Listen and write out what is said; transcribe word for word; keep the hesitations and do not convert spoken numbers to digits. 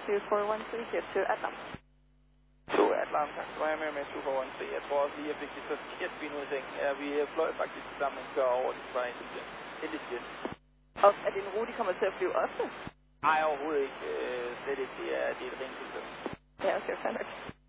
two four one three, here to Atlanta. to Atlanta, så er jeg med med to four one three. Jeg tror også lige, jeg fik det så forkert fint ud i sengen. Ja, vi fløj faktisk sammen en kører over, det var endelig igen. Og er det en rute, I kommer til at flyve ofte? Nej, overhovedet ikke. Øh, slet ikke. Det er, det er et rent tilfælde. Ja, okay, fair nok.